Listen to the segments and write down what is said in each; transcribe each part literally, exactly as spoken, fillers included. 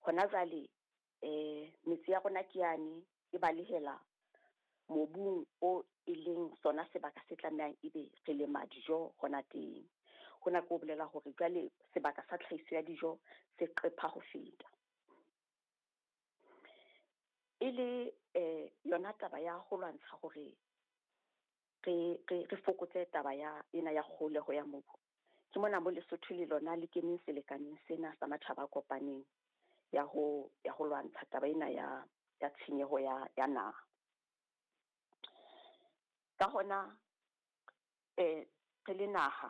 hona jwale eh metsi ya rona ke yane e balehela mobung o e leng sona sebaka se tlamehang ebe re lema dijo hona teng. Hona go bolela hore jwale sebaka sa tlhahiso ya dijo se qepha ho feta. Ile eh yona taba ya ho lwantsha hore re re re fokotse taba ya ena ya kgoleho ya mobu. Ke mona mo Lesotho le lona le keneng selekaneng sena sa matjhaba kopaneng ya ho ya ho lwantsha taba ena ya ya tshenyeho ya ya naha. Ka hona eh re le naha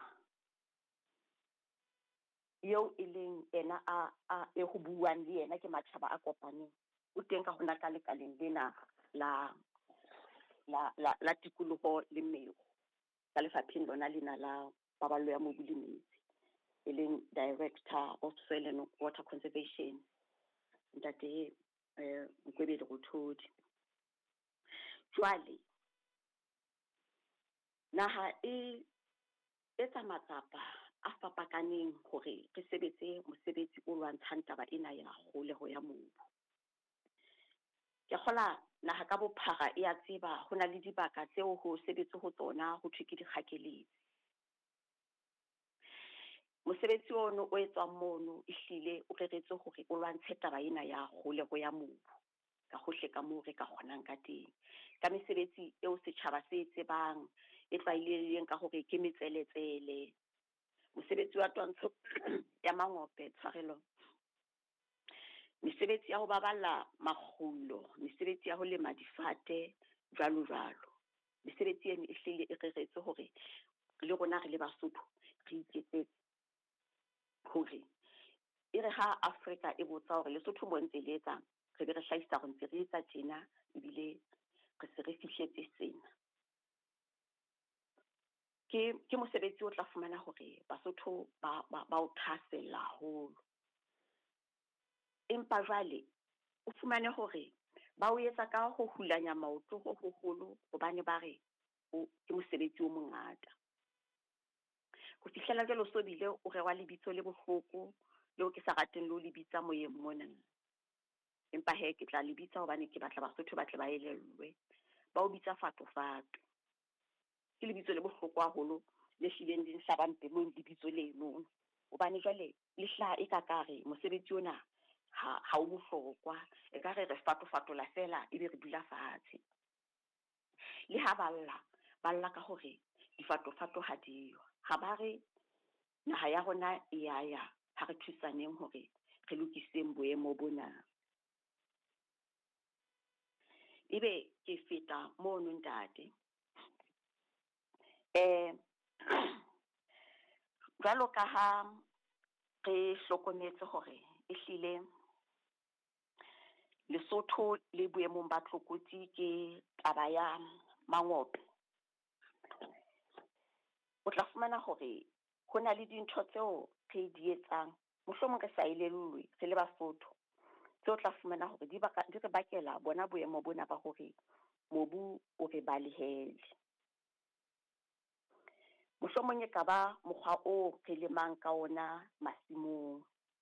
yo e leng ena a a e ho buang le yena ke matjhaba a kopaneng o teng ka hona ka lekaleng lena la la la la tikoloho le meo ka lefapheng lona lena la paballo ya mobu le metsi e leng Director of Soil and Water Conservation ntate eh Mkwebeli Ruthodi. Jwale naha e etsa matsapa a fapakaneng hore re sebetse mosebetsi o lwantshang taba ena ya kgoleho ya mobu. Ke kgola naha ka bophara e a tseba hona le dibaka tseo ho sebetse ho tsona ho thwe ke dikgakeletsi. Mosebetsi ono o etswang mono ehlile o reretse hore o lwantshe taba ena ya kgoleho ya mobu ka hohle ka moo re ka kgonang ka teng, ka mesebetsi eo setjhaba se tsebang e tlwaelehileng ka hore ke metseletsele, mosebetsi wa twantsho ya mangope, tshwarelo, mesebetsi ya ho baballa makgulo, mesebetsi ya ho lema difate, jwalo jwalo. Mesebetsi ena ehlile e reretse hore le rona re le Basotho re iketsetse hore e re ha Afrika e botsa hore Lesotho mo ntse le etsa re be re hlahisa ho ntse re etsa tjena ebile re se re fihletse sena. Ke ke mosebetsi o tla fumana hore Basotho ba ba, ba o thasella haholo. Empa jwale o fumane hore ba o etsa ka ho hulanya maoto ho hoholo hobane ba re o ke mosebetsi o mongata. Ho fihlela jalo so bile o rewa lebitso le bohloko leo ke sa rateng le o lebitsa moyeng mona. Empa he ke tla lebitsa hobane ke batla Basotho ba tle ba elellwe ba o bitsa fatofato. Ke lebitso le bohloko haholo le hlileng di nhlabang pelong lebitso leno hobane jwale le hlaha e ka kare mosebetsi ona ha ha o bohlokwa e ka re re fatofatola fela ebe re dula fatshe. Le ha balla balla ka hore difatofato ha diyo ha ba re naha ya rona e ya ya ha re thusaneng hore re lokiseng boemo bona. Ebe ke feta mono ntate eh jwalo ka ha re hlokometse hore ehlile Lesotho le boemong ba tlokotsi ke taba ya mangope. O tla fumana hore hona le dintho tseo re di etsang mohlomong re sa elellwe re le Basotho tseo tla fumana hore di baka di re bakela bona boemo bona ba hore mobu o re balehele. Mohlomong e ka ba mokgwa o re lemang ka ona masimong.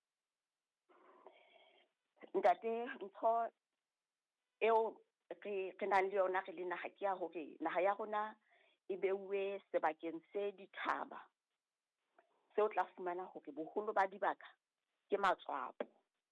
Ntate ntho eo re re nang le yona re le naha ke ya hore naha ya rona e beuwe sebakeng se dithaba seo tla fumana hore boholo ba dibaka ke matswapo.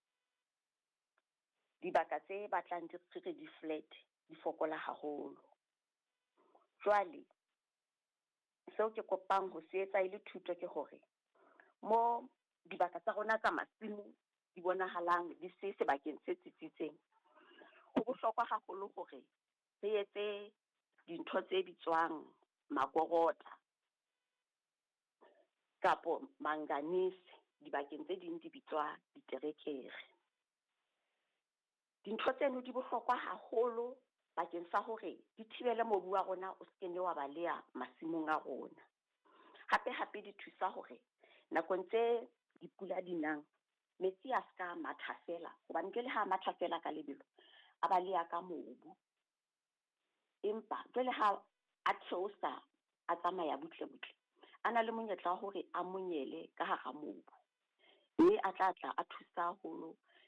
Dibaka tse batlang di re di flat di fokola haholo. Jwale seo ke kopang ho se etsa ile thuto ke hore mo dibaka tsa rona tsa masimo di bonahalang di se sebakeng se tsitsitseng ho bohlokwa haholo hore re etse dintho tse bitswang makorota kapo manganese dibakeng tse ding di bitswa diterekere. Dintho tseno di bohlokwa haholo bakeng sa hore di thibele mobu wa rona o se ne wa baleya masimong a rona. Hape hape di thusa hore nakong tse dipula di nang metsi a ska matha fela hobane ke le ha matha fela ka lebelo a baleya ka mobu. Empa ke le ha a theosa a tsamaya butle butle ana le monyetla hore a monyele ka hara mobu mme a tla tla a thusa haholo